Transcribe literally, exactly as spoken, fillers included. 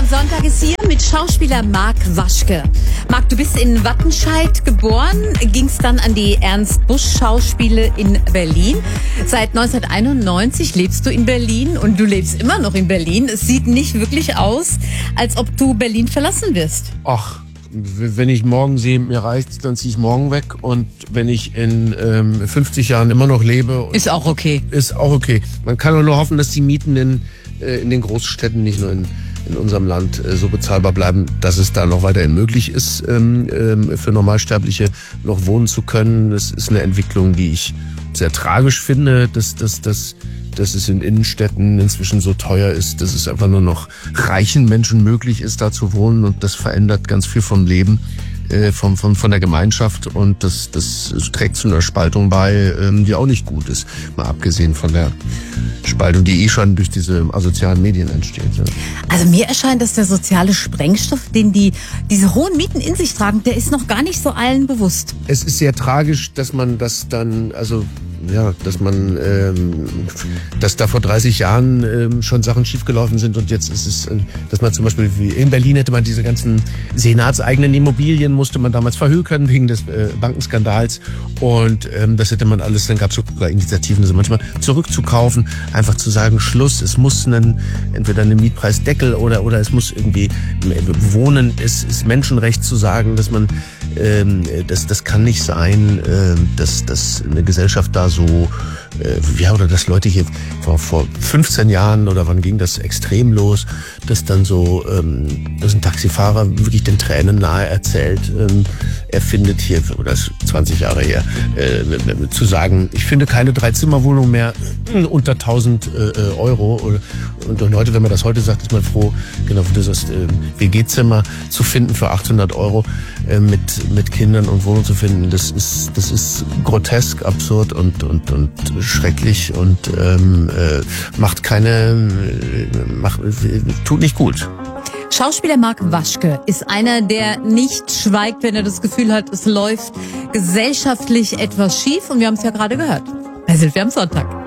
am Sonntag ist hier mit Schauspieler Marc Waschke. Marc, du bist in Wattenscheid geboren, gingst dann an die Ernst-Busch-Schauspiele in Berlin. Seit neunzehnhunderteinundneunzig lebst du in Berlin und du lebst immer noch in Berlin. Es sieht nicht wirklich aus, als ob du Berlin verlassen wirst. Ach, wenn ich morgen sehe, mir reicht's, dann ziehe ich morgen weg. Und wenn ich in ähm, fünfzig Jahren immer noch lebe... Ist auch okay. Ist auch okay. Man kann nur hoffen, dass die Mieten in, äh, in den Großstädten, nicht nur in, in unserem Land, äh, so bezahlbar bleiben, dass es da noch weiterhin möglich ist, ähm, ähm, für Normalsterbliche noch wohnen zu können. Das ist eine Entwicklung, die ich sehr tragisch finde, dass, dass, dass, dass es in Innenstädten inzwischen so teuer ist, dass es einfach nur noch reichen Menschen möglich ist, da zu wohnen. Und das verändert ganz viel vom Leben, äh, vom, von, von der Gemeinschaft. Und das, das trägt zu einer Spaltung bei, ähm, die auch nicht gut ist. Mal abgesehen von der Spaltung, die eh schon durch diese asozialen Medien entsteht. Ja. Also mir erscheint, dass der soziale Sprengstoff, den die diese hohen Mieten in sich tragen, der ist noch gar nicht so allen bewusst. Es ist sehr tragisch, dass man das dann, also ja, dass man, ähm, dass da vor dreißig Jahren ähm, schon Sachen schiefgelaufen sind und jetzt ist es, äh, dass man zum Beispiel wie in Berlin hätte man diese ganzen senatseigenen Immobilien, musste man damals verhökern wegen des äh, Bankenskandals und ähm, das hätte man alles, dann gab es sogar Initiativen, also manchmal zurückzukaufen, einfach zu sagen, Schluss, es muss einen, entweder einen Mietpreisdeckel oder oder es muss irgendwie Wohnen, es ist Menschenrecht zu sagen, dass man, ähm, das das kann nicht sein, äh, dass dass eine Gesellschaft da so, äh, ja, oder dass Leute hier vor, vor fünfzehn Jahren oder wann ging das extrem los, dass dann so, ähm, dass ein Taxifahrer wirklich den Tränen nahe erzählt, ähm, er findet hier, oder das ist zwanzig Jahre her, äh, zu sagen, ich finde keine Dreizimmerwohnung mehr unter tausend äh, Euro. Und, und heute, wenn man das heute sagt, ist man froh, genau, das ist, äh, W G-Zimmer zu finden für achthundert Euro äh, mit, mit Kindern und Wohnung zu finden. Das ist, das ist grotesk, absurd und, und, und schrecklich und ähm, äh, macht keine, äh, macht, äh, tut nicht gut. Schauspieler Marc Waschke ist einer, der nicht schweigt, wenn er das Gefühl hat, es läuft gesellschaftlich etwas schief. Und wir haben es ja gerade gehört bei Silvia am Sonntag.